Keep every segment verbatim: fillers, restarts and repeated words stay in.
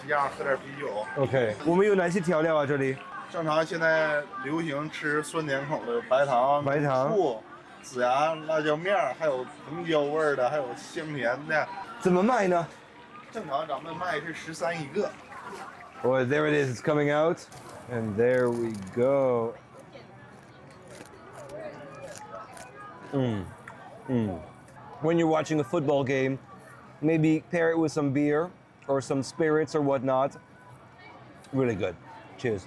一样喝点啤酒。 OK， 我们有哪些调料啊？这里正常现在流行吃酸甜口的，白糖、 白糖、 醋、孜然、辣椒面，还有藤椒味的，还有香甜的。 怎么卖呢？ 正常咱们卖是十三一个。 Oh, there it is. It's coming out, and there we go. 嗯嗯 When you're watching a football game, maybe pair it with some beer or some spirits or whatnot. Really good. Cheers.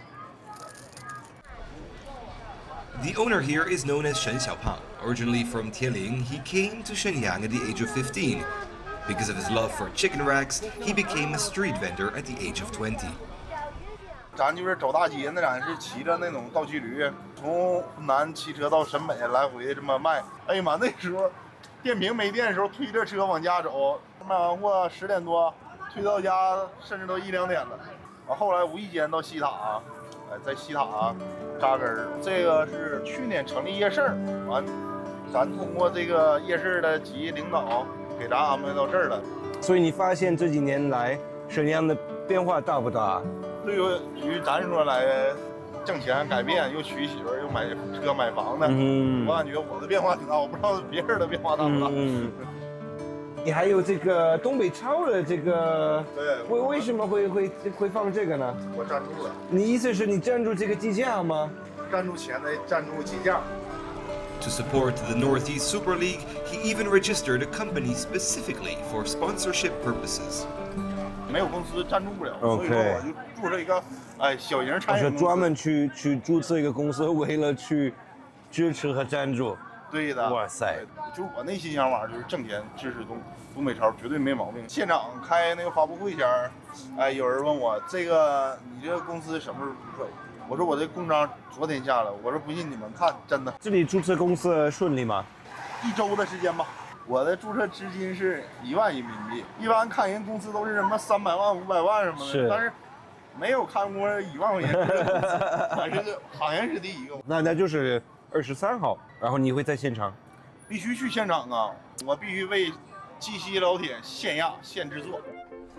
The owner here is known as Shen Xiaopang. Originally from Tieling, he came to Shenyang at the age of fifteen. Because of his love for chicken racks, he became a street vendor at the age of twenty. 咱就是走大街，那咱是骑着那种倒骑驴，从湖南骑车到沈北来回这么卖。哎呀妈，那时候电瓶没电的时候，推着车往家走，卖完货十点多，推到家甚至都一两点了。完后来无意间到西塔，哎，在西塔扎根儿。这个是去年成立夜市，完，咱通过这个夜市的级领导给咱安排到这儿了。 所以你发现这几年来沈阳的变化大不大？ 对于咱说来，挣钱改变，又娶媳妇儿，又买车买房的，嗯，我感觉我的变化挺大，我不知道别人的变化大不大。嗯， 你还有这个东北超的这个， 对， 为为什么会会会放这个呢？ 我赞助了。 你意思是你赞助这个机架吗？ 赞助钱的赞助机架。 To support the Northeast Super League, he even registered a company specifically for sponsorship purposes. 没有公司赞助不了， okay. 所以说我就注册一个，哎，小型餐饮公司。 是专门去去注册一个公司，为了去支持和赞助。 对的。 哇塞！ 就我内心想法就是挣钱支持东东北超，绝对没毛病。现场开那个发布会前，哎，有人问我这个你这个公司什么时候注册？我说我这公章昨天下了，我说不信你们看，真的。 这里注册公司顺利吗？ 一周的时间吧。我的注册资金是一万人民币，一般看人公司都是什么三百万、五百万什么的， 是但是没有看过一万块钱的公司，还是好像是第一个。 那那就是二十三号，然后你会在现场？ 必须去现场啊！我必须为鸡西老铁现压现制作。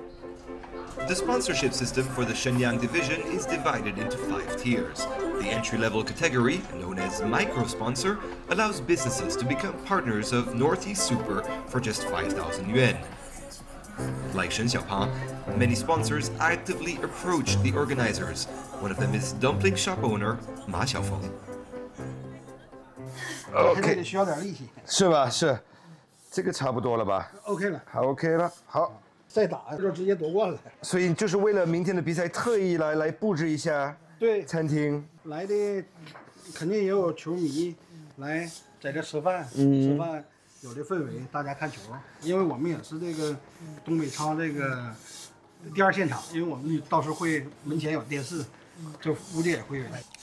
The sponsorship system for the Shenyang division is divided into five tiers. The entry-level category, known as micro-sponsor, allows businesses to become partners of Northeast Super for just five thousand yuan. Like Shen Xiaopang, many sponsors actively approach the organizers. One of them is dumpling shop owner Ma Xiaofeng. OK， 需要点力气， 是吧？是，这个差不多了吧 ？OK 了， 好 OK 了，好。 再打就直接夺冠了， 所以就是为了明天的比赛，特意来来布置一下对餐厅。 来的肯定也有球迷来在这吃饭，嗯、吃饭有这氛围，大家看球。因为我们也是这个东北超这个第二现场，因为我们到时候会门前有电视，就估计也会。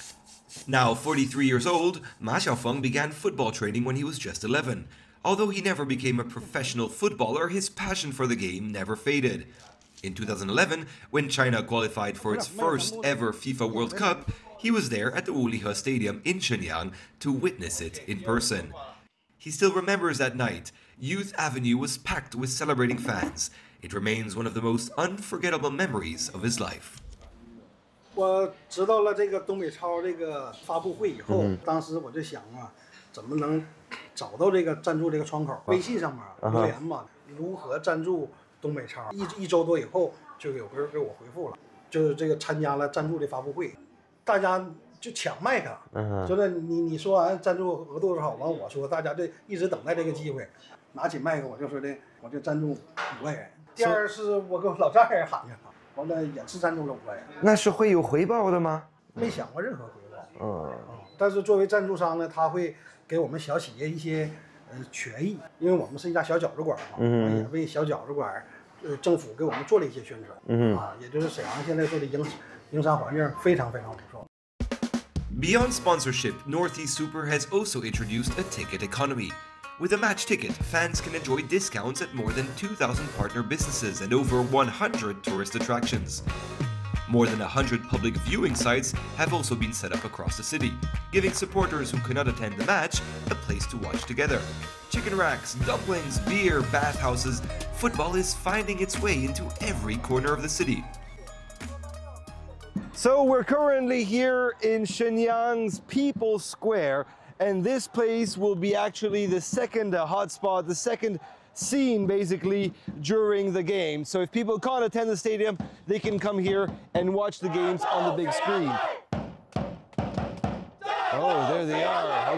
Now forty-three years old, Ma Xiaofeng began football training when he was just eleven. Although he never became a professional footballer, his passion for the game never faded. In two thousand eleven, when China qualified for its first ever FIFA World Cup, he was there at the Wulihe Stadium in Shenyang to witness it in person. He still remembers that night. Youth Avenue was packed with celebrating fans. It remains one of the most unforgettable memories of his life. 我知道了这个东北超这个发布会以后，嗯、当时我就想啊，怎么能找到这个赞助这个窗口？微信上面留言嘛，如何赞助东北超？一一周多以后，就有个人给我回复了，就是这个参加了赞助的发布会，大家就抢麦克，嗯、就是你你说完赞助额度多少，完我说，大家就一直等待这个机会，拿起麦克我就说的，我就赞助五万元。第二是我跟老丈人喊去了。完了也是赞助了五万元， 那是会有回报的吗？ 没想过任何回报。嗯，但是作为赞助商呢，他会给我们小企业一些呃权益，因为我们是一家小饺子馆嘛，嗯、也为小饺子馆，呃，政府给我们做了一些宣传。嗯啊，也就是沈阳现在做的营营商环境非常非常不错。 Beyond sponsorship, Northeast Super has also introduced a ticket economy. With a match ticket, fans can enjoy discounts at more than two thousand partner businesses and over one hundred tourist attractions. More than one hundred public viewing sites have also been set up across the city, giving supporters who cannot attend the match a place to watch together. Chicken racks, dumplings, beer, bathhouses, football is finding its way into every corner of the city. So we're currently here in Shenyang's People's Square, and this place will be actually the second uh, hotspot, the second scene basically during the game. So if people can't attend the stadium, they can come here and watch the games on the big screen. Oh, there they are.